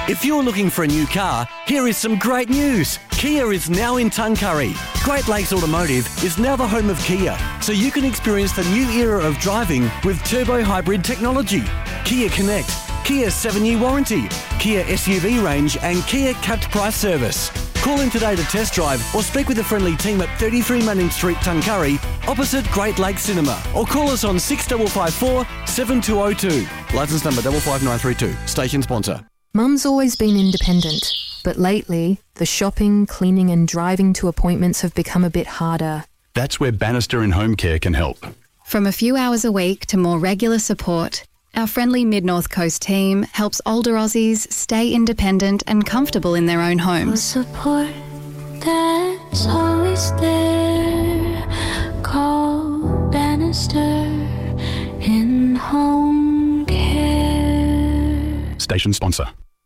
If you're looking for a new car, here is some great news. Kia is now in Tuncurry. Great Lakes Automotive is now the home of Kia, so you can experience the new era of driving with turbo hybrid technology. Kia Connect, Kia 7-year warranty, Kia SUV range and Kia capped price service. Call in today to test drive or speak with a friendly team at 33 Manning Street, Tuncurry, opposite Great Lakes Cinema, or call us on 6554 7202. Licence number 55932. Station sponsor. Mum's always been independent, but lately, the shopping, cleaning and driving to appointments have become a bit harder. That's where Bannister and Home Care can help. From a few hours a week to more regular support, our friendly Mid-North Coast team helps older Aussies stay independent and comfortable in their own homes. Support that's always there. Call Bannister in Home Care. Station sponsor.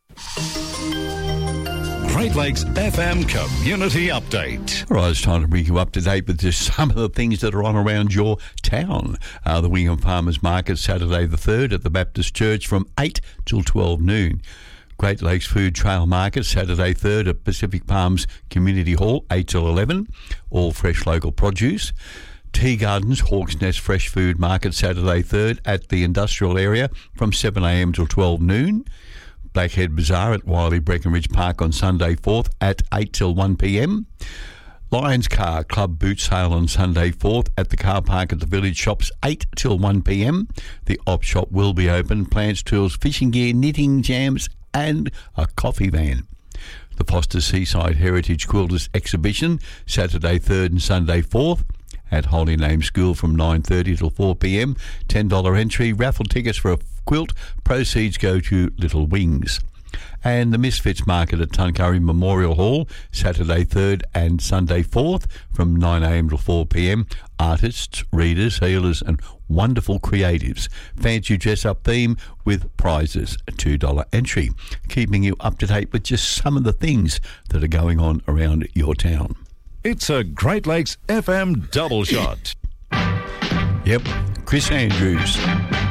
Great Lakes FM Community Update. All right, it's time to bring you up to date with just some of the things that are on around your town. The Wingham Farmers Market, Saturday the 3rd at the Baptist Church from 8 till 12 noon. Great Lakes Food Trail Market, Saturday 3rd at Pacific Palms Community Hall, 8 till 11. All fresh local produce. Tea Gardens Hawks Nest Fresh Food Market, Saturday 3rd at the industrial area from 7am till 12 noon. Blackhead Bazaar at Wiley Breckenridge Park on Sunday 4th at 8 till 1pm. Lions Car Club boot sale on Sunday 4th at the car park at the village shops 8 till 1pm. The op shop will be open. Plants, tools, fishing gear, knitting, jams and a coffee van. The Foster Seaside Heritage Quilters Exhibition Saturday 3rd and Sunday 4th at Holy Name School from 9:30 till 4pm. $10 entry. Raffle tickets for a quilt. Proceeds go to Little Wings. And the Misfits Market at Tuncurry Memorial Hall, Saturday 3rd and Sunday 4th from 9am till 4pm. Artists, readers, healers and wonderful creatives. Fancy dress-up theme with prizes, $2 entry. Keeping you up to date with just some of the things that are going on around your town. It's a Great Lakes FM double shot. Yep, Chris Andrews.